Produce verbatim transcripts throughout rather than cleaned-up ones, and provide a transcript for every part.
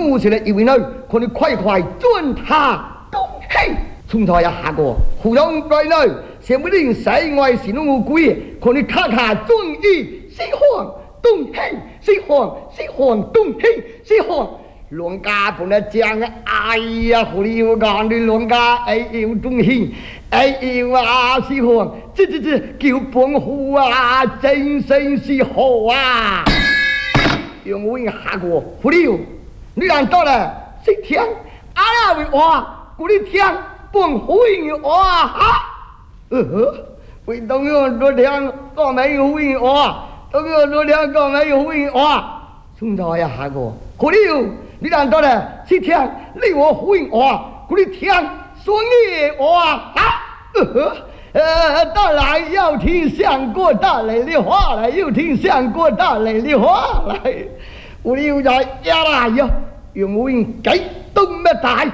怒起来以为呢，可你快快准他东嘿，从头也下过，胡杨在内，想不定谁外是弄鬼，可你卡卡准意西黄东嘿，西黄西黄东嘿，西黄。乱家本来讲啊，哎呀，狐狸我讲的乱家，哎呦东嘿，哎呦啊西黄，这这这叫帮虎啊，真真是好啊！用我下过狐狸，你难道了？谁听？阿拉为话，我的听帮虎的话啊！呃呵，为东用多听，讲没有虎的话，东用多听，讲没有虎的话，从头也下过狐狸。你难道呢？是听你我回应我，我的听说你我啊，呃呵，呃，当然要听相国大人的话了，又听相国大人的话了。我又在呀啦呀，用我用给东么大，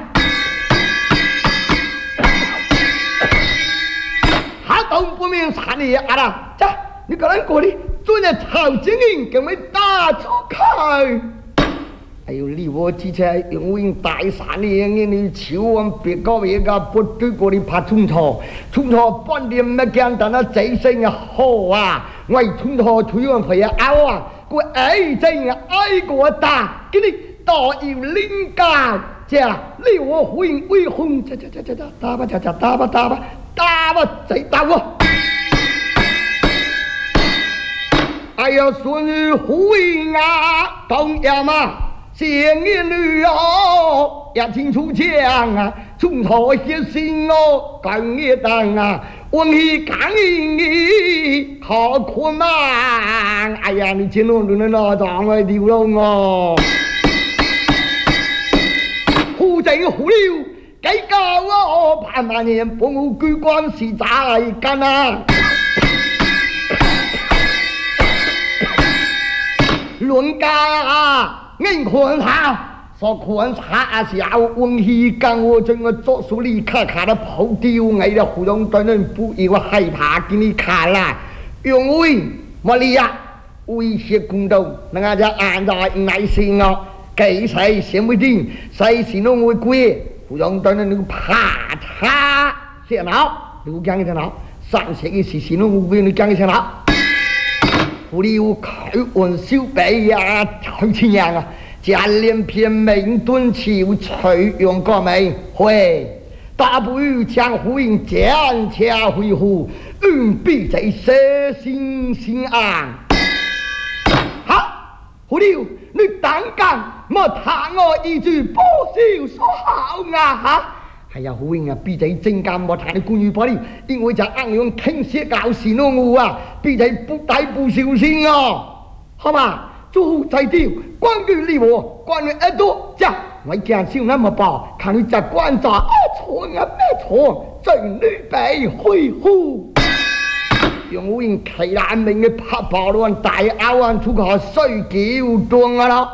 还东不明啥的啊啦，这你个人过来，准的曹经营给我打出开。还有你我之前用用大山的，你千万别搞别个不对过你怕冲错，冲错半点没简单啊，这声啊好啊，我冲错推完回啊熬啊，我爱真啊爱过打，给你打有灵感，这你我回应为红，这这这这这打吧，这这打吧打吧打吧，再打我。哎呀，孙女回应啊，东呀嘛。千年女哦，也清楚讲啊，从头些心哦，更也当啊，我你讲你好困难，哎呀，你见我你那当来丢了我，虎正虎溜，该教我盼万年，帮我居关是在干啊。论家啊！硬困他，说困他是要温习跟我整个做手里卡卡的跑丢，哎的胡东等人不以为害怕给你卡啦，因为莫利亚威胁公道，那个按照耐心哦，给谁先不定，谁是弄为贵，胡东等人那个怕他先脑，你讲一下脑，上些个是是弄为贵，你讲一下脑。狐狸有开玩笑背呀，好亲样啊！加连篇名顿球吹用个没会，大不与江湖人剑恰回护，运必在蛇心心安。好，狐狸，你胆敢莫谈我一句不孝说好啊！哈！哎呀，胡英啊，比在真干莫谈的关于玻璃，因为在暗用听写教士弄我啊，比在不带不小心哦，好吧？做在掉，关于你我，关于耳朵，这我讲笑那么饱，看你在关着啊错啊没错，正女被恢复。用胡英开难明的拍爆乱大咬完出口水球中啊咯。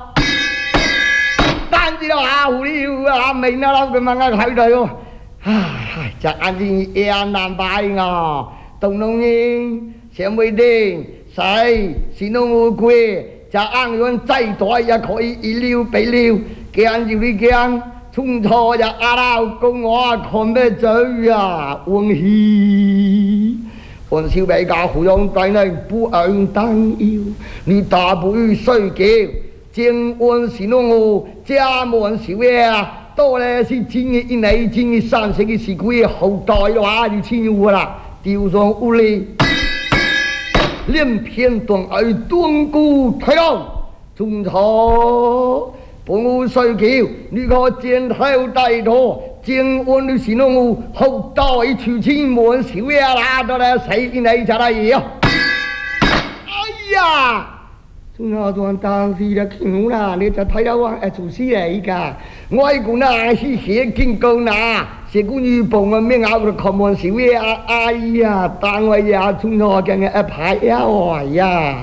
知道啊，狐狸啊，没那老个慢慢开的哟。唉，这安静也难办啊。东农人先为定，谁是弄乌龟？这安人再大也可以一溜百溜。讲就你讲，从头也阿老公我看不走呀，温馨。我小白家胡杨在内不安担忧，你大不与睡觉。正温是弄我家门少呀，多嘞是真的一内真的三十个是鬼后代的话就亲我啦，丢上屋里，连片段而断骨推动，从头帮我睡觉，你可肩头带头，正温的是弄我后代出亲门少呀啦，多嘞谁一内才来呀？哎呀！从那段当时的听啦，你就睇到我係做事嚟㗎。我係講那是寫經過那，寫關於幫我咩咬個看門少嘢啊！哎呀，單位呀，從那嘅一排呀，哎呀，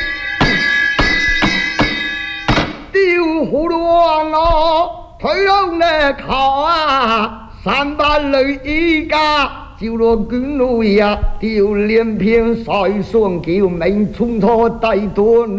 丟好亂咯，睇到呢靠啊，三百里依家。就落卷路呀，丢连篇晒双叫，命冲错低多。